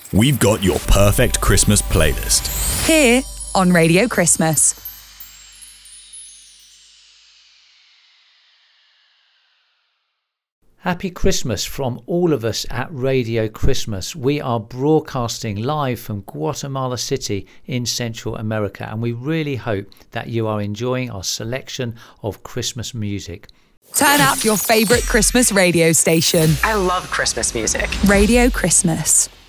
We've got your perfect Christmas playlist. Here on Radio Christmas. Happy Christmas from all of us at Radio Christmas. We are broadcasting live from Guatemala City in Central America, and we really hope that you are enjoying our selection of Christmas music. Turn up your favourite Christmas radio station. I love Christmas music. Radio Christmas.